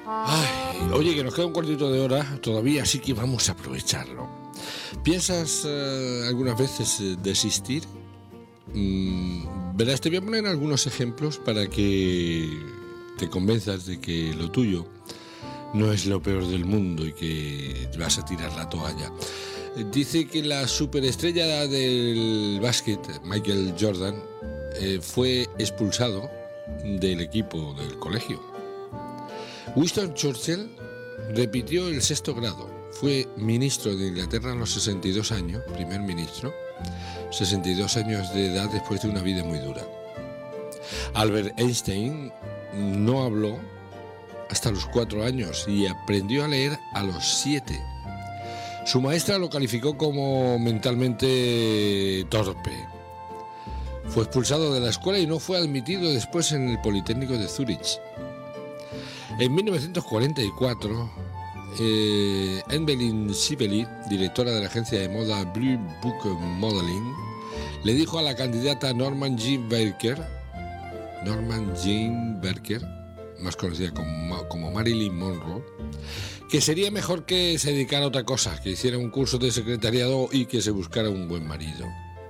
Ay, oye, que nos queda un cuartito de hora todavía, así que vamos a aprovecharlo. ¿Piensas algunas veces desistir? Verás, te voy a poner algunos ejemplos para que te convenzas de que lo tuyo no es lo peor del mundo y que vas a tirar la toalla. Dice que la superestrella del básquet, Michael Jordan, fue expulsado del equipo del colegio. Winston Churchill repitió el sexto grado. Fue ministro de Inglaterra a los 62 años, primer ministro, 62 años de edad después de una vida muy dura. Albert Einstein no habló hasta los 4 años y aprendió a leer a los 7. Su maestra lo calificó como mentalmente torpe. Fue expulsado de la escuela y no fue admitido después en el Politécnico de Zúrich. En 1944, Evelyn Sibeli, directora de la agencia de moda Blue Book Modeling, le dijo a la candidata Norman Jean Barker, más conocida como Marilyn Monroe, que sería mejor que se dedicara a otra cosa, que hiciera un curso de secretariado y que se buscara un buen marido.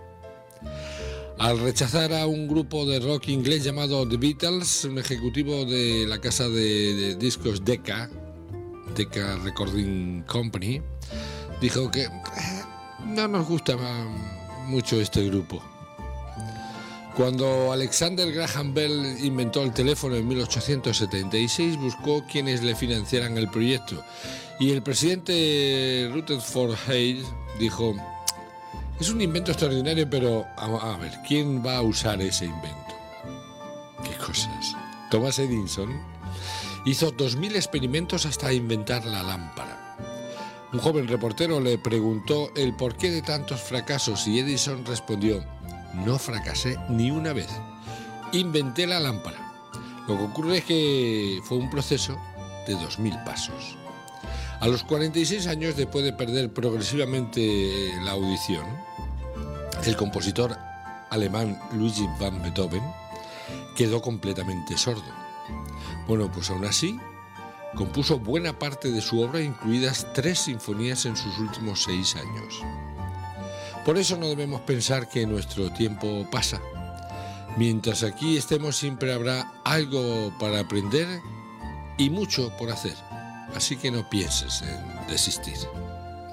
Al rechazar a un grupo de rock inglés llamado The Beatles, un ejecutivo de la casa de discos Decca Recording Company, dijo que no nos gusta mucho este grupo. Cuando Alexander Graham Bell inventó el teléfono en 1876, buscó quienes le financiaran el proyecto, y el presidente Rutherford Hayes dijo: es un invento extraordinario, pero a ver, ¿quién va a usar ese invento? ¿Qué cosas? Thomas Edison hizo 2000 experimentos hasta inventar la lámpara. Un joven reportero le preguntó el porqué de tantos fracasos y Edison respondió: no fracasé ni una vez, inventé la lámpara. Lo que ocurre es que fue un proceso de 2000 pasos. A los 46 años, después de perder progresivamente la audición, el compositor alemán Ludwig van Beethoven quedó completamente sordo. Bueno, pues aún así, compuso buena parte de su obra, incluidas 3 sinfonías en sus últimos 6 años. Por eso no debemos pensar que nuestro tiempo pasa. Mientras aquí estemos, siempre habrá algo para aprender y mucho por hacer. Así que no pienses en desistir.